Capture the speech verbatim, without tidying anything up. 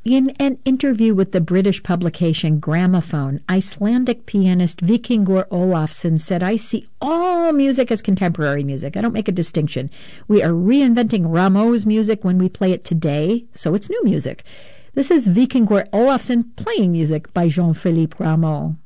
In an interview with the British publication Gramophone, Icelandic pianist Víkingur Ólafsson said, "I see all music as contemporary music. I don't make a distinction. We are reinventing Rameau's music when we play it today, so it's new music." This is Víkingur Ólafsson playing music by Jean-Philippe Rameau.